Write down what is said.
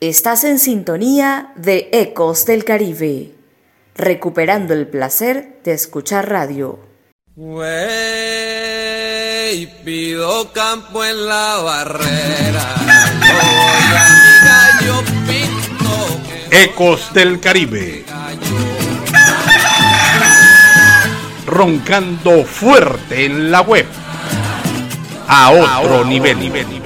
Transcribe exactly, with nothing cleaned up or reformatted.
Estás en sintonía de Ecos del Caribe, recuperando el placer de escuchar radio. Wey, pido campo en la barrera. Yo voy a mi gallo pinto. Ecos del Caribe. Roncando fuerte en la web. A otro, a otro nivel. nivel.